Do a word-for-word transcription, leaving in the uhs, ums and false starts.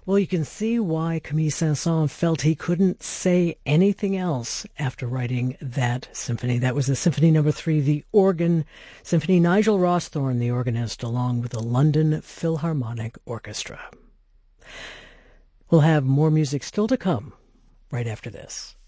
Well, you can see why Camille Saint-Saëns felt he couldn't say anything else after writing that symphony. That was the Symphony Number Three, the organ symphony. Nigel Rawsthorne, the organist, along with the London Philharmonic Orchestra. We'll have more music still to come right after this.